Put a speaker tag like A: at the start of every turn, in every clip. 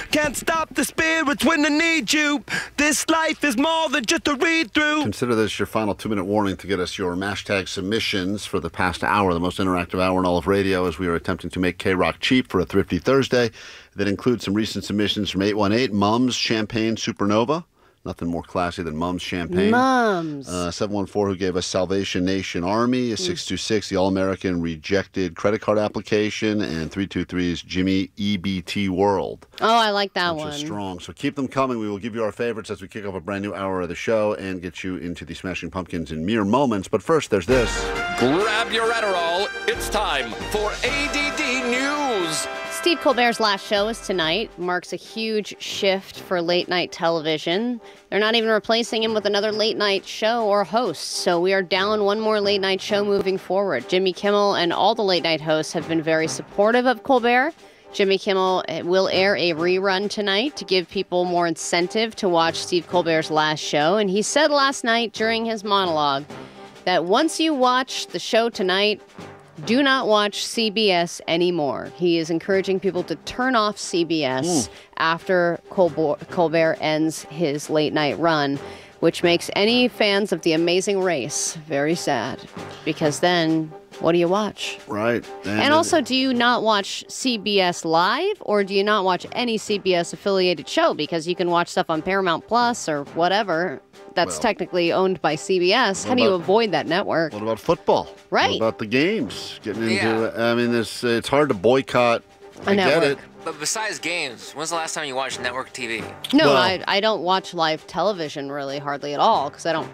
A: Can't stop the spirits when they need you. This life is more than just a read-through.
B: Consider this your final 2-minute warning to get us your hashtag submissions for the past hour, the most interactive hour in all of radio, as we are attempting to make K-Rock cheap for a Thrifty Thursday. That includes some recent submissions from 818, Mum's Champagne Supernova. Nothing more classy than Mum's Champagne.
C: Mums.
B: 714, who gave us Salvation Nation Army. 626, the All-American Rejected Credit Card Application. And 323 is Jimmy EBT World.
C: Oh, I like that one.
B: Which is strong. So keep them coming. We will give you our favorites as we kick off a brand new hour of the show and get you into the Smashing Pumpkins in mere moments. But first, there's this.
D: Grab your Adderall. It's time for ADD News.
C: Steve Colbert's last show is tonight. Marks a huge shift for late-night television. They're not even replacing him with another late-night show or host, so we are down one more late-night show moving forward. Jimmy Kimmel and all the late-night hosts have been very supportive of Colbert. Jimmy Kimmel will air a rerun tonight to give people more incentive to watch Steve Colbert's last show, and he said last night during his monologue that once you watch the show tonight, do not watch CBS anymore. He is encouraging people to turn off CBS after Colbert ends his late-night run, which makes any fans of The Amazing Race very sad, because then what do you watch?
B: Right.
C: And also, do you not watch CBS Live, or do you not watch any CBS-affiliated show? Because you can watch stuff on Paramount Plus or whatever that's technically owned by CBS. How do you avoid that network?
B: What about football?
C: Right.
B: What about the games? Getting into it. I mean, it's hard to boycott. I get it.
E: But besides games, when's the last time you watched network TV?
C: No, I don't watch live television really hardly at all, because I don't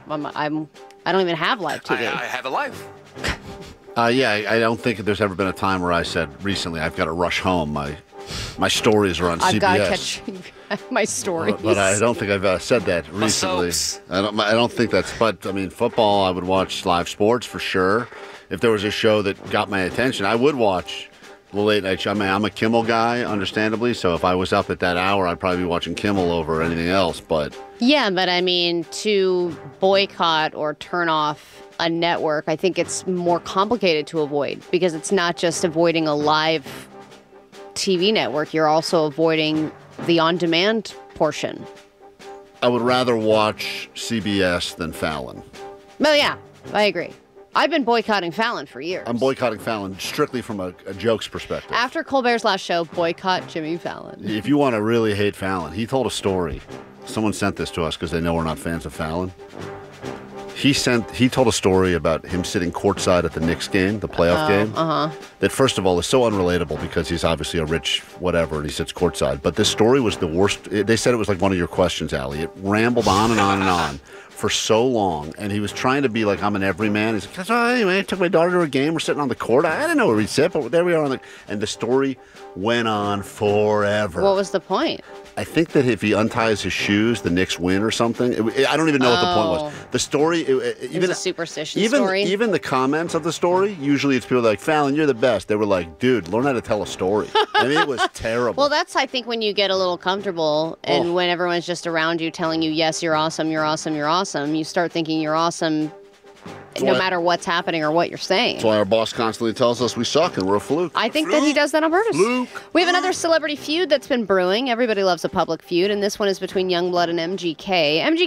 C: even have live TV.
E: I have a life.
B: Yeah, I don't think there's ever been a time where I said recently I've got to rush home. My stories are on CBS.
C: I've got to catch my stories.
B: But I don't think I've said that recently. I don't think that's. But I mean, football, I would watch live sports for sure. If there was a show that got my attention, I would watch the late night show. I mean, I'm a Kimmel guy, understandably. So if I was up at that hour, I'd probably be watching Kimmel over anything else. But
C: yeah, but I mean, to boycott or turn off a network, I think it's more complicated to avoid, because it's not just avoiding a live TV network. You're also avoiding the on-demand portion.
B: I would rather watch CBS than Fallon.
C: Well, yeah, I agree. I've been boycotting Fallon for years.
B: I'm boycotting Fallon strictly from a jokes perspective.
C: After Colbert's last show, boycott Jimmy Fallon.
B: If you want to really hate Fallon, he told a story. Someone sent this to us because they know we're not fans of Fallon. He told a story about him sitting courtside at the Knicks game, the playoff game. That, first of all, is so unrelatable because he's obviously a rich whatever and he sits courtside. But this story was the worst. They said it was like one of your questions, Allie. It rambled on and on and on for so long. And he was trying to be like, I'm an everyman. He's like, oh, anyway, I took my daughter to a game. We're sitting on the court. I didn't know where we'd sit, but there we are. And the story went on forever.
C: What was the point?
B: I think that if he unties his shoes, the Knicks win or something. I don't even know what the point was. The story, even
C: a superstition story.
B: Even the comments of the story, usually it's people like, Fallon, you're the best. They were like, dude, learn how to tell a story. I mean, it was terrible.
C: Well, that's, I think, when you get a little comfortable and when everyone's just around you telling you, yes, you're awesome, you're awesome, you're awesome, you start thinking you're awesome no matter what's happening or what you're saying.
B: That's why our boss constantly tells us we suck and we're a fluke.
C: I think that he does that on purpose.
B: Fluke.
C: We have another celebrity feud that's been brewing. Everybody loves a public feud, and this one is between Youngblood and MGK.